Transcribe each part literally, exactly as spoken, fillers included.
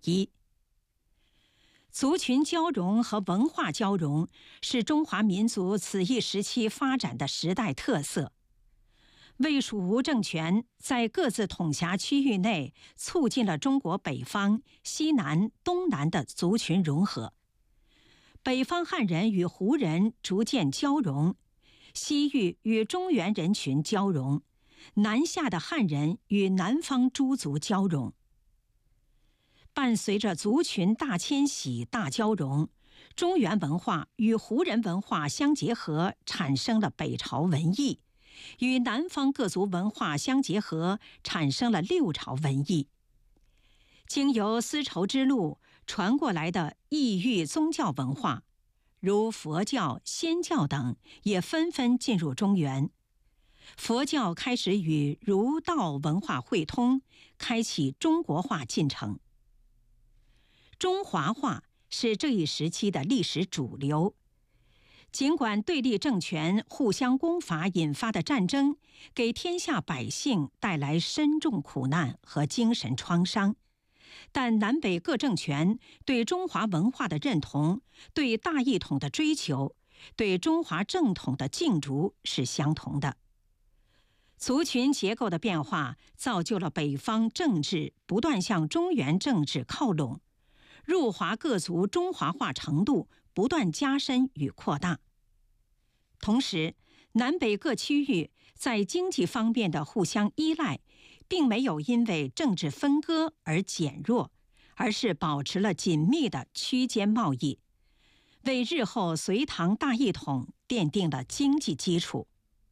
一。族群交融和文化交融是中华民族此一时期发展的时代特色。魏蜀吴政权在各自统辖区域内促进了中国北方、西南、东南的族群融合。北方汉人与胡人逐渐交融，西域与中原人群交融，南下的汉人与南方诸族交融。伴随着族群大迁徙、大交融，中原文化与胡人文化相结合，产生了北朝文艺；与南方各族文化相结合，产生了六朝文艺。经由丝绸之路传过来的异域宗教文化，如佛教、仙教等，也纷纷进入中原。佛教开始与儒道文化汇通，开启中国化进程。中华化是这一时期的历史主流。尽管对立政权互相攻伐引发的战争给天下百姓带来深重苦难和精神创伤，但南北各政权对中华文化的认同、对大一统的追求、对中华正统的竞逐是相同的。族群结构的变化造就了北方政治不断向中原政治靠拢，入华各族中华化程度不断加深与扩大。同时，南北各区域在经济方面的互相依赖，并没有因为政治分割而减弱，而是保持了紧密的区间贸易，为日后隋唐大一统奠定了经济基础。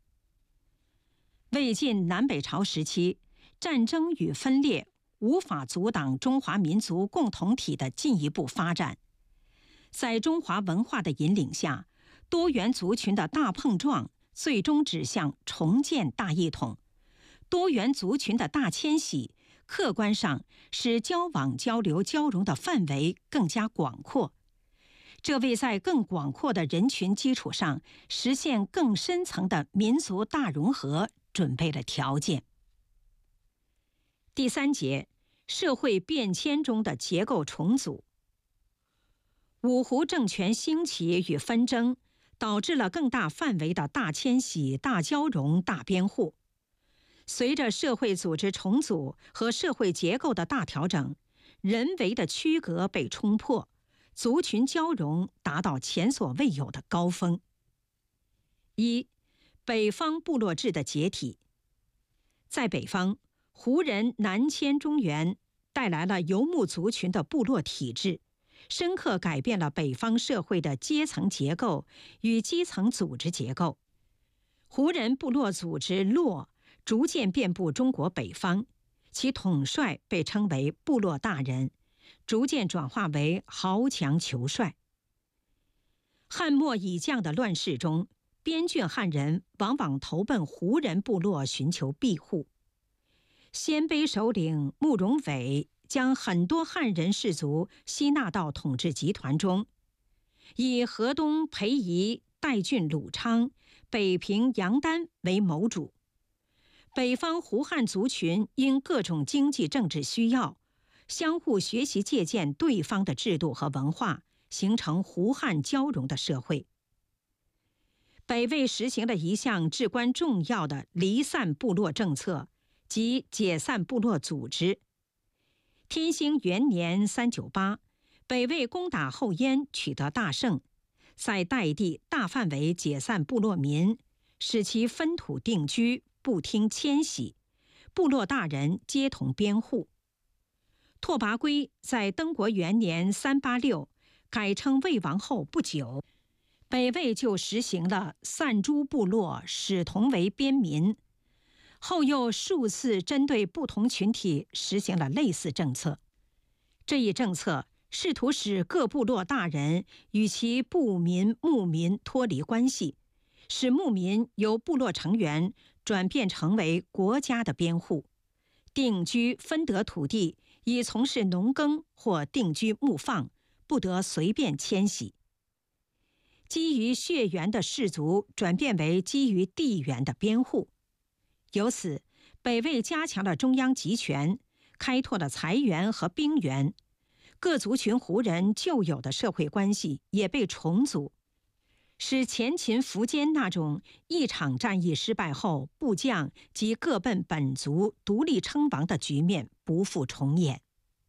魏晋南北朝时期，战争与分裂无法阻挡中华民族共同体的进一步发展。在中华文化的引领下，多元族群的大碰撞最终指向重建大一统。多元族群的大迁徙，客观上使交往交流交融的范围更加广阔，这为在更广阔的人群基础上实现更深层的民族大融合准备了条件。第三节，社会变迁中的结构重组。五胡政权兴起与纷争，导致了更大范围的大迁徙、大交融、大编户。随着社会组织重组和社会结构的大调整，人为的区隔被冲破，族群交融达到前所未有的高峰。一、北方部落制的解体。在北方，胡人南迁中原，带来了游牧族群的部落体制，深刻改变了北方社会的阶层结构与基层组织结构。胡人部落组织落逐渐遍布中国北方，其统帅被称为部落大人，逐渐转化为豪强酋帅。汉末以降的乱世中，边郡汉人往往投奔胡人部落寻求庇护。鲜卑首领慕容伟将很多汉人氏族吸纳到统治集团中，以河东裴仪、代郡鲁昌、北平杨丹为谋主。北方胡汉族群因各种经济政治需要，相互学习借鉴对方的制度和文化，形成胡汉交融的社会。北魏实行了一项至关重要的离散部落政策，即解散部落组织。天兴元年三九八，北魏攻打后燕，取得大胜，在代地大范围解散部落民，使其分土定居，不听迁徙，部落大人皆同编户。拓跋圭在登国元年三八六改称魏王后不久，北魏就实行了散诸部落，使同为边民。后又数次针对不同群体实行了类似政策。这一政策试图使各部落大人与其部民、牧民脱离关系，使牧民由部落成员转变成为国家的编户，定居分得土地，以从事农耕或定居牧放，不得随便迁徙。基于血缘的氏族转变为基于地缘的编户。由此，北魏加强了中央集权，开拓了财源和兵源， 各族群胡人旧有的社会关系也被重组，使前秦苻坚那种一场战役失败后部将及各奔本族独立称王的局面不复重演。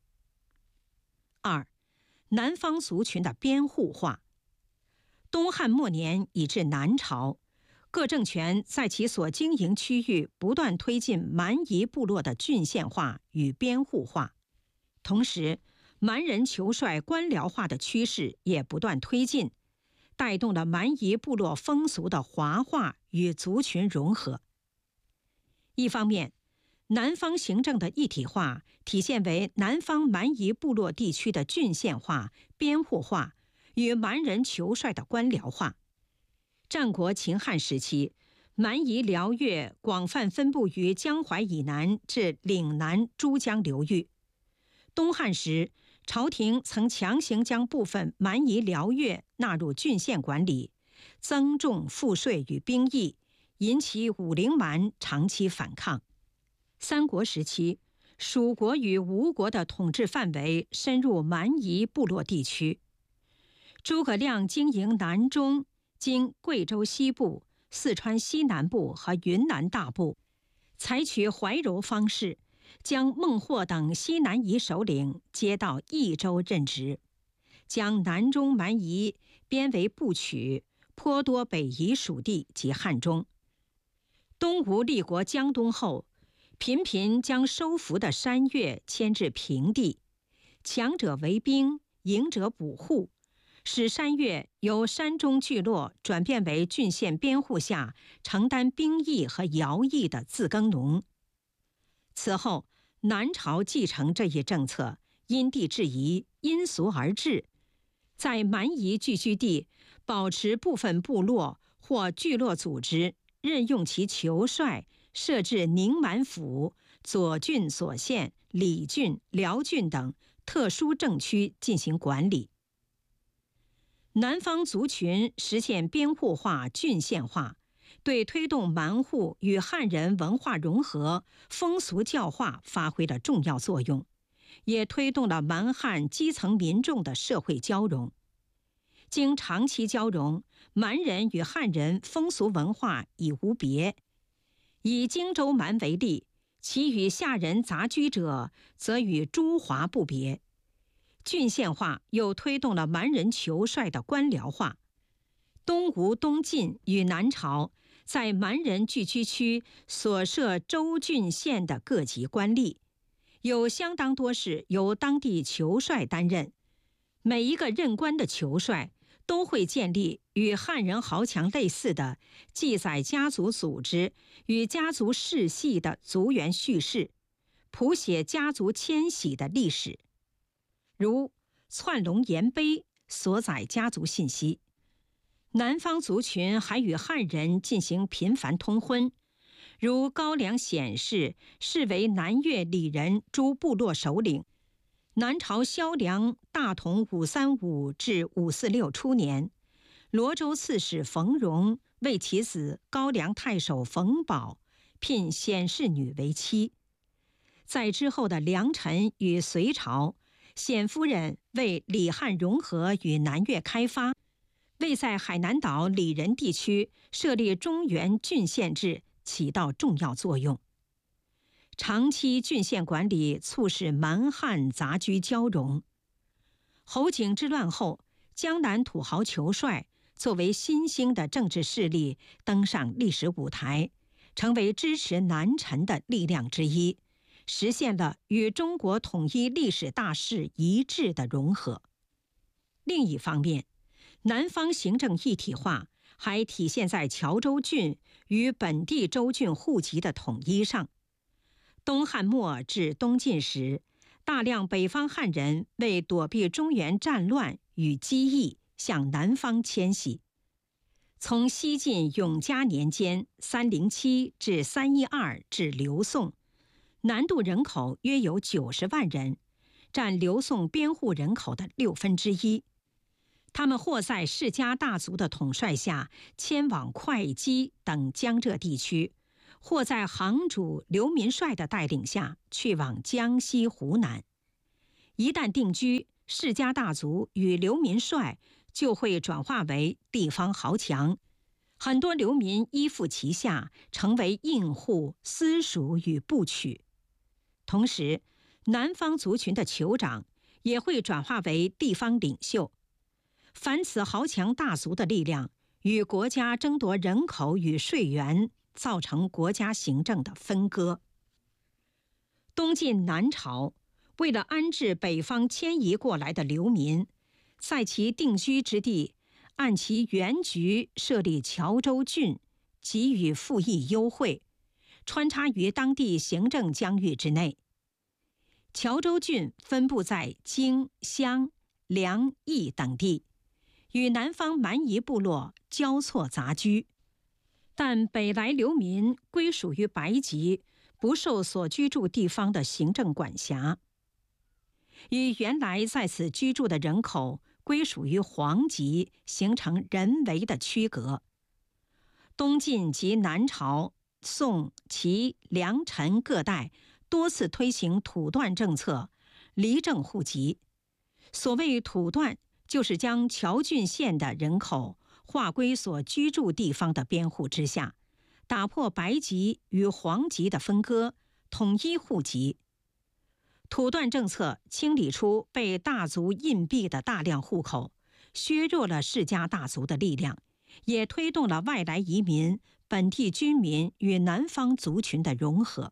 二、南方族群的边户化。东汉末年以至南朝，各政权在其所经营区域不断推进蛮夷部落的郡县化与边户化，同时蛮人求帅官僚化的趋势也不断推进，带动了蛮夷部落风俗的华化与族群融合。一方面，南方行政的一体化体现为南方蛮夷部落地区的郡县化、边户化与蛮人求帅的官僚化。战国秦汉时期，蛮夷辽越广泛分布于江淮以南至岭南珠江流域。东汉时，朝廷曾强行将部分蛮夷辽越纳入郡县管理，增重赋税与兵役，引起武陵蛮长期反抗。三国时期，蜀国与吴国的统治范围深入蛮夷部落地区。诸葛亮经营南中，经贵州西部、四川西南部和云南大部，采取怀柔方式，将孟获等西南夷首领接到益州任职，将南中蛮夷编为部曲，颇多北夷属地及汉中。东吴立国江东后，频频将收服的山越迁至平地，强者为兵，赢者捕户，使山越由山中聚落转变为郡县编户下承担兵役和徭役的自耕农。此后，南朝继承这一政策，因地制宜，因俗而治，在蛮夷聚居地保持部分部落或聚落组织，任用其酋帅，设置宁蛮府、左郡、左县、理郡、辽郡等特殊政区进行管理。南方族群实现边户化、郡县化，对推动蛮户与汉人文化融合、风俗教化发挥了重要作用，也推动了蛮汉基层民众的社会交融。经长期交融，蛮人与汉人风俗文化已无别。以荆州蛮为例，其与下人杂居者，则与诸华不别。郡县化又推动了蛮人求帅的官僚化。东吴、东晋与南朝在蛮人聚居区所设州、郡、县的各级官吏，有相当多是由当地酋帅担任。每一个任官的酋帅都会建立与汉人豪强类似的记载家族组织与家族世系的族源叙事，谱写家族迁徙的历史，如窜龙岩碑所载家族信息。南方族群还与汉人进行频繁通婚，如高梁显氏视为南越里人诸部落首领。南朝萧梁大同五三五至五四六初年，罗州刺史冯荣为其子高梁太守冯保聘显氏女为妻。在之后的梁陈与隋朝，显夫人为李汉融合与南越开发，为在海南岛里仁地区设立中原郡县制起到重要作用。长期郡县管理促使蛮汉杂居交融。侯景之乱后，江南土豪求帅作为新兴的政治势力登上历史舞台，成为支持南陈的力量之一，实现了与中国统一历史大势一致的融合。另一方面，南方行政一体化还体现在侨州郡与本地州郡户籍的统一上。东汉末至东晋时，大量北方汉人为躲避中原战乱与饥疫，向南方迁徙。从西晋永嘉年间三零七至三一二至刘宋，南渡人口约有九十万人，占刘宋编户人口的六分之一。他们或在世家大族的统帅下迁往会稽等江浙地区，或在行主刘民帅的带领下去往江西、湖南。 一旦定居，世家大族与流民帅就会转化为地方豪强，很多流民依附其下，成为应户、私属与部曲。同时，南方族群的酋长也会转化为地方领袖。凡此豪强大族的力量与国家争夺人口与税源，造成国家行政的分割。东晋南朝为了安置北方迁移过来的流民，在其定居之地按其原局设立谯州郡，给予赋役优惠，穿插于当地行政疆域之内。谯州郡分布在荆、襄、梁、益等地，与南方蛮夷部落交错杂居，但北来流民归属于白籍，不受所居住地方的行政管辖，与原来在此居住的人口归属于黄籍，形成人为的区隔。东晋及南朝、宋、齐、梁、陈各代多次推行土断政策，离镇户籍。所谓土断，就是将谯郡县的人口划归所居住地方的编户之下，打破白籍与黄籍的分割，统一户籍。土断政策清理出被大族隐蔽的大量户口，削弱了世家大族的力量，也推动了外来移民、本地居民与南方族群的融合。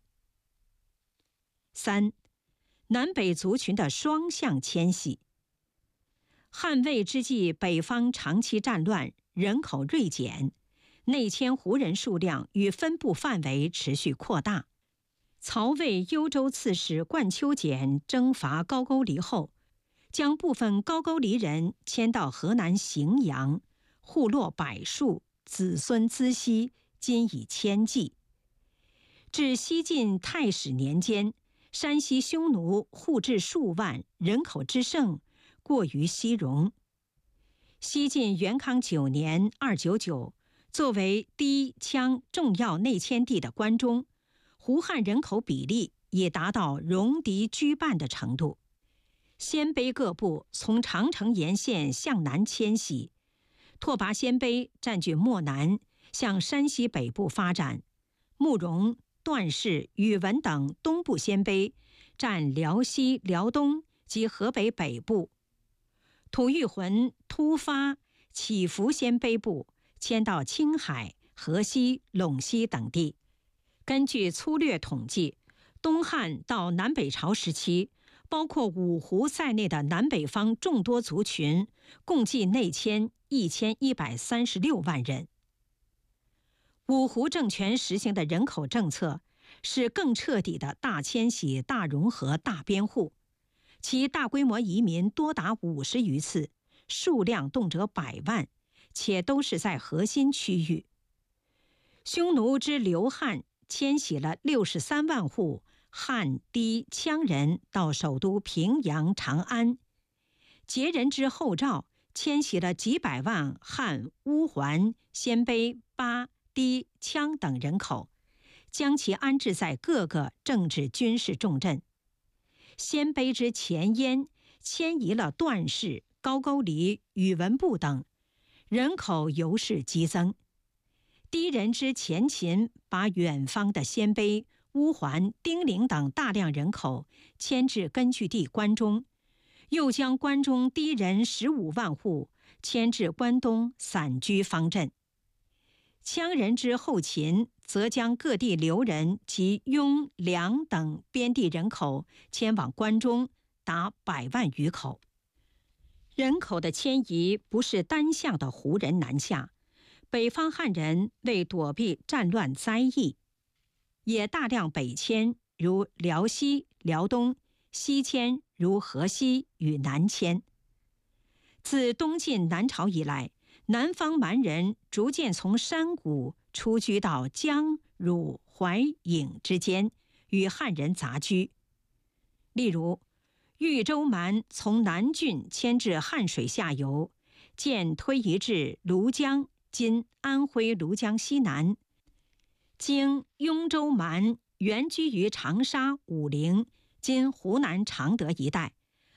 三、南北族群的双向迁徙。汉魏之际，北方长期战乱，人口锐减，内迁胡人数量与分布范围持续扩大。曹魏幽州刺史冠丘俭征伐高句丽后，将部分高句丽人迁到河南荥阳，户落百数，子孙滋息，今已千计。至西晋太史年间，山西匈奴户至数万，人口之盛，过于西戎。西晋元康九年（二九九），作为氐羌重要内迁地的关中，胡汉人口比例也达到戎狄居半的程度。鲜卑各部从长城沿线向南迁徙，拓跋鲜卑占据漠南，向山西北部发展。慕容、段氏、宇文等东部鲜卑占辽西、辽东及河北北部。吐谷浑、突发、乞伏鲜卑部迁到青海、河西、陇西等地。根据粗略统计，东汉到南北朝时期，包括五胡在内的南北方众多族群，共计内迁一千一百三十六万人。五胡政权实行的人口政策是更彻底的大迁徙、大融合、大编户，其大规模移民多达五十余次，数量动辄百万，且都是在核心区域。匈奴之刘汉迁徙了六十三万户汉氐羌人到首都平阳、长安；羯人之后赵迁徙了几百万汉乌桓、鲜卑、巴、氐、羌等人口，将其安置在各个政治军事重镇。鲜卑之前燕迁移了段氏、高句丽、宇文部等，人口由是激增。氐人之前秦把远方的鲜卑、乌桓、丁零等大量人口迁至根据地关中，又将关中氐人十五万户迁至关东散居方镇。羌人之后秦则将各地刘人及雍、梁等边地人口迁往关中，达百万余口。人口的迁移不是单向的胡人南下，北方汉人为躲避战乱灾疫，也大量北迁，如辽西、辽东；西迁如河西与南迁。自东晋南朝以来，南方蛮人逐渐从山谷出居到江、汝、淮、颍之间，与汉人杂居。例如，豫州蛮从南郡迁至汉水下游，渐推移至庐江（今安徽庐江西南）。经雍州蛮原居于长沙、武陵（今湖南常德一带），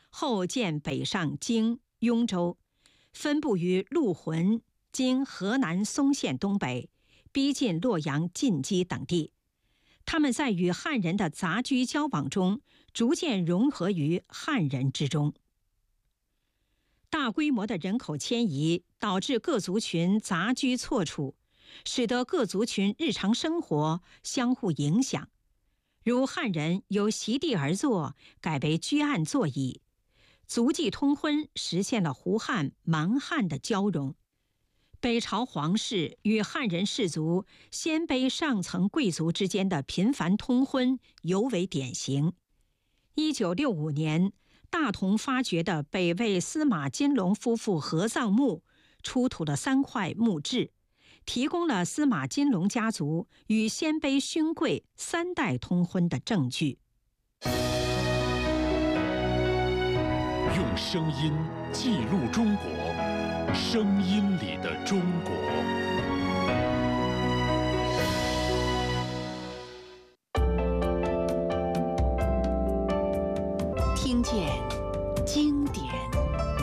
后渐北上京、雍州，分布于陆浑（今河南嵩县东北），逼近洛阳晋畿等地。他们在与汉人的杂居交往中，逐渐融合于汉人之中。大规模的人口迁移导致各族群杂居错处，使得各族群日常生活相互影响。如汉人由席地而坐改为居案坐椅，族际通婚实现了胡汉、蛮汉的交融。北朝皇室与汉人氏族、鲜卑上层贵族之间的频繁通婚尤为典型。一九六五年，大同发掘的北魏司马金龙夫妇合葬墓出土了三块墓志，提供了司马金龙家族与鲜卑勋贵三代通婚的证据。 用声音记录中国，声音里的中国。 听见经